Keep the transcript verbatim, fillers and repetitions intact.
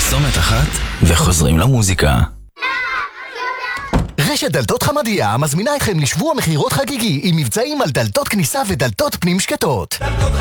פרסומת אחת וחוזרים למוזיקה. רשת דלתות חמדיה מזמינה אתכם לשבוע מכירות חגיגי עם מבצעים על דלתות כניסה ודלתות פנים שקטות.